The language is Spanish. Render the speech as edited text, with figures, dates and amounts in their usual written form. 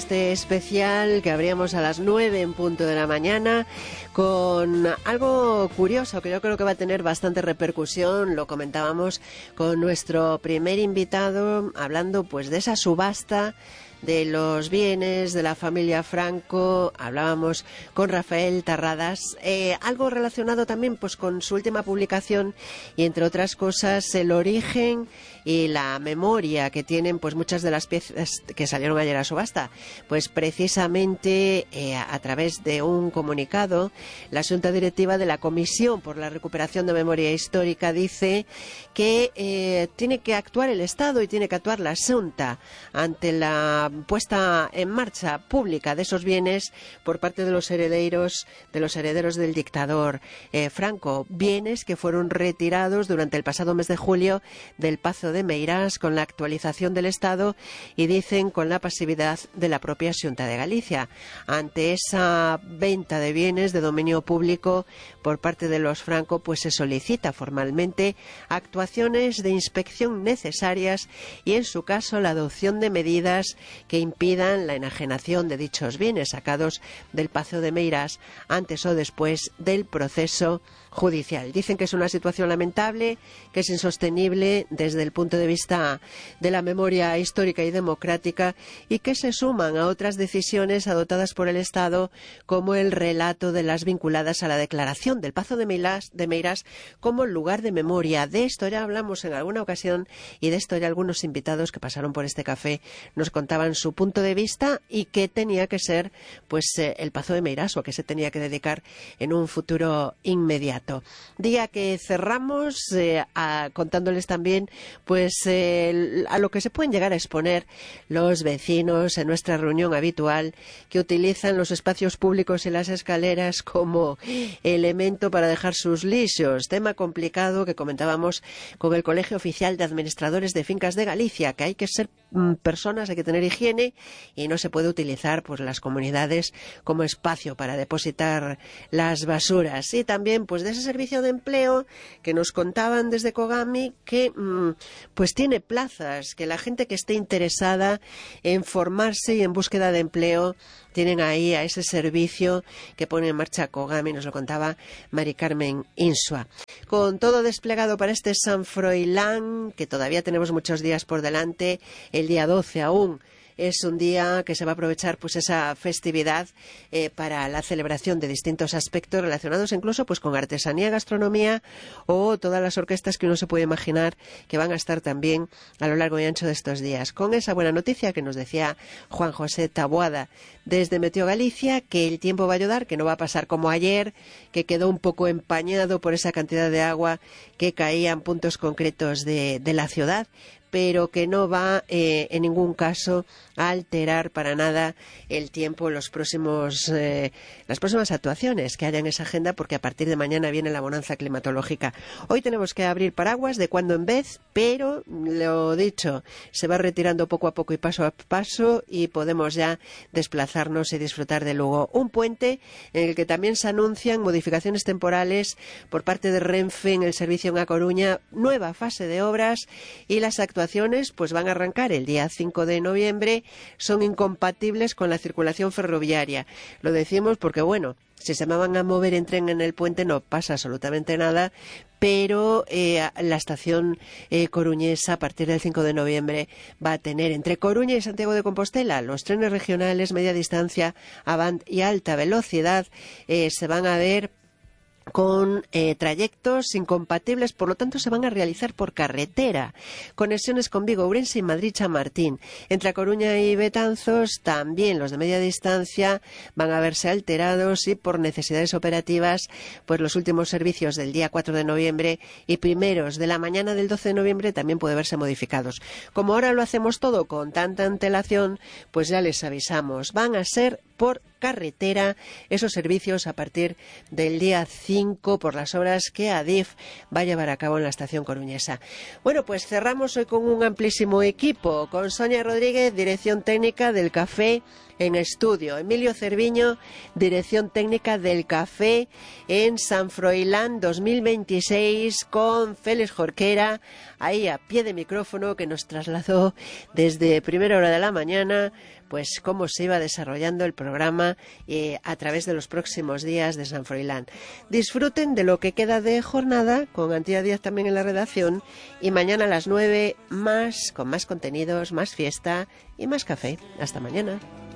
este especial que abríamos a las 9 en punto de la mañana con algo curioso que yo creo que va a tener bastante repercusión. Lo comentábamos con nuestro primer invitado, hablando pues de esa subasta de los bienes de la familia Franco. Hablábamos con Rafael Tarradas, algo relacionado también pues con su última publicación y, entre otras cosas, el origen y la memoria que tienen pues muchas de las piezas que salieron ayer a subasta. Pues precisamente a través de un comunicado, la Junta Directiva de la Comisión por la Recuperación de Memoria Histórica dice que tiene que actuar el Estado y tiene que actuar la Junta ante la puesta en marcha pública de esos bienes por parte de los herederos del dictador Franco, bienes que fueron retirados durante el pasado mes de julio del Pazo de Meirás con la actualización del Estado y dicen con la pasividad de la propia Xunta de Galicia. Ante esa venta de bienes de dominio público por parte de los Franco, pues se solicita formalmente actuaciones de inspección necesarias y, en su caso, la adopción de medidas que impidan la enajenación de dichos bienes sacados del Pazo de Meirás antes o después del proceso judicial. Dicen que es una situación lamentable, que es insostenible desde el punto de vista de la memoria histórica y democrática y que se suman a otras decisiones adoptadas por el Estado, como el relato de las vinculadas a la declaración del Pazo de Meirás como lugar de memoria. De esto ya hablamos en alguna ocasión y de esto ya algunos invitados que pasaron por este café nos contaban su punto de vista y qué tenía que ser pues el Pazo de Meirás, o a qué se tenía que dedicar en un futuro inmediato. Día que cerramos contándoles también pues a lo que se pueden llegar a exponer los vecinos en nuestra reunión habitual, que utilizan los espacios públicos y las escaleras como elemento para dejar sus lixos. Tema complicado que comentábamos con el Colegio Oficial de Administradores de Fincas de Galicia, que hay que ser personas, hay que tener higiene y no se puede utilizar pues las comunidades como espacio para depositar las basuras. Y también pues de ese servicio de empleo que nos contaban desde Kogami, que pues tiene plazas, que la gente que esté interesada en formarse y en búsqueda de empleo tienen ahí a ese servicio que pone en marcha Kogami, nos lo contaba Mari Carmen Insua. Con todo desplegado para este San Froilán, que todavía tenemos muchos días por delante, el día 12 aún es un día que se va a aprovechar pues esa festividad para la celebración de distintos aspectos relacionados incluso pues con artesanía, gastronomía o todas las orquestas que uno se puede imaginar que van a estar también a lo largo y ancho de estos días. Con esa buena noticia que nos decía Juan José Taboada desde Meteo Galicia, que el tiempo va a ayudar, que no va a pasar como ayer, que quedó un poco empañado por esa cantidad de agua que caía en puntos concretos de la ciudad, pero que no va en ningún caso a alterar para nada el tiempo en las próximas actuaciones que haya en esa agenda, porque a partir de mañana viene la bonanza climatológica. Hoy tenemos que abrir paraguas de cuando en vez, pero lo dicho, se va retirando poco a poco y paso a paso y podemos ya desplazarnos y disfrutar de Lugo. Un puente en el que también se anuncian modificaciones temporales por parte de Renfe en el servicio en A Coruña, nueva fase de obras, y las actuaciones pues van a arrancar el día 5 de noviembre, son incompatibles con la circulación ferroviaria. Lo decimos porque, bueno, si se me van a mover en tren en el puente no pasa absolutamente nada, pero la estación coruñesa a partir del 5 de noviembre va a tener entre Coruña y Santiago de Compostela los trenes regionales, media distancia, avant y alta velocidad se van a ver con trayectos incompatibles, por lo tanto se van a realizar por carretera. Conexiones con Vigo, Ourense y Madrid-Chamartín. Entre A Coruña y Betanzos también los de media distancia van a verse alterados y por necesidades operativas pues los últimos servicios del día 4 de noviembre y primeros de la mañana del 12 de noviembre también puede verse modificados. Como ahora lo hacemos todo con tanta antelación, pues ya les avisamos, van a ser por carretera esos servicios a partir del día 5 por las obras que Adif va a llevar a cabo en la estación coruñesa. Bueno, pues cerramos hoy con un amplísimo equipo, con Sonia Rodríguez, dirección técnica del Café en estudio, Emilio Cerviño, dirección técnica del Café en San Froilán 2026, con Félix Jorquera ahí a pie de micrófono, que nos trasladó desde primera hora de la mañana pues cómo se iba desarrollando el programa a través de los próximos días de San Froilán. Disfruten de lo que queda de jornada, con Antía Díaz también en la redacción, y mañana a las 9 más, con más contenidos, más fiesta y más café. Hasta mañana.